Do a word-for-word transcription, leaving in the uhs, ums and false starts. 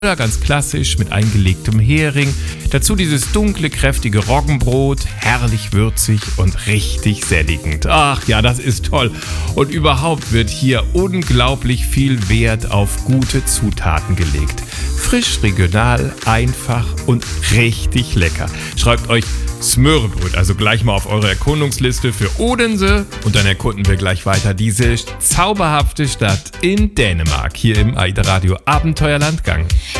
Oder ganz klassisch mit eingelegtem Hering. Dazu dieses dunkle, kräftige Roggenbrot, herrlich würzig und richtig sättigend. Ach ja, das ist toll. Und überhaupt wird hier unglaublich viel Wert auf gute Zutaten gelegt. Frisch, regional, einfach und richtig lecker. Schreibt euch Smørrebrød also gleich mal auf eure Erkundungsliste für Odense. Und dann erkunden wir gleich weiter diese zauberhafte Stadt in Dänemark, hier im AIDA Radio Abenteuerlandgang.